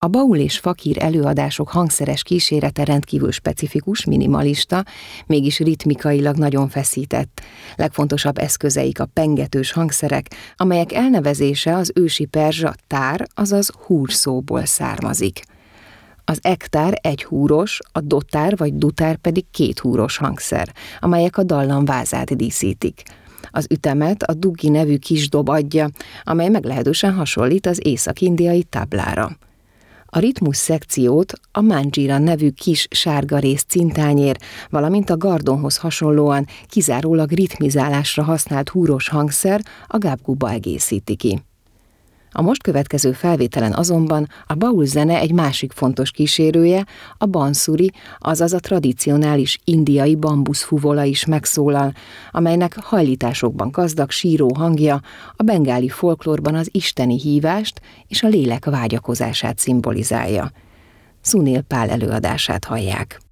A baul és fakír előadások hangszeres kísérete rendkívül specifikus, minimalista, mégis ritmikailag nagyon feszített. Legfontosabb eszközeik a pengetős hangszerek, amelyek elnevezése az ősi perzsa tár, azaz húr szóból származik. Az ektár egy húros, a dotár vagy dutár pedig 2 húros hangszer, amelyek a dallam vázát díszítik. Az ütemet a duggi nevű kis dob adja, amely meglehetősen hasonlít az észak-indiai tablára. A ritmus szekciót a mandzsira nevű kis sárga rész cintányér, valamint a gardonhoz hasonlóan kizárólag ritmizálásra használt húros hangszer, a gabguba egészíti ki. A most következő felvételen azonban a baul zene egy másik fontos kísérője, a bansuri, azaz a tradicionális indiai bambuszfuvola is megszólal, amelynek hajlításokban gazdag síró hangja a bengáli folklórban az isteni hívást és a lélek vágyakozását szimbolizálja. Sunil Pál előadását hallják.